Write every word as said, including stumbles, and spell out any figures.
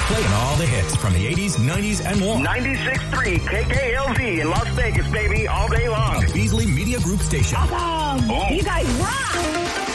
Playing all the hits from the eighties, nineties, and more. ninety-six point three K K L Z in Las Vegas, baby, all day long. A Beasley Media Group station. Awesome. Boom. You guys rock.